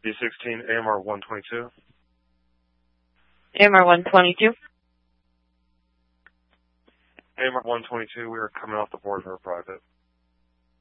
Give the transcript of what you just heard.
B16 AMR 122. AMR 122. AMR 122, we were coming off the board for a private.